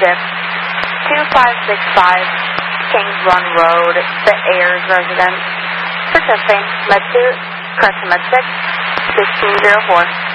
ship 2565 Kings Run Road, the Ayers residence. Participant, Med2, correction Med 6, 1604.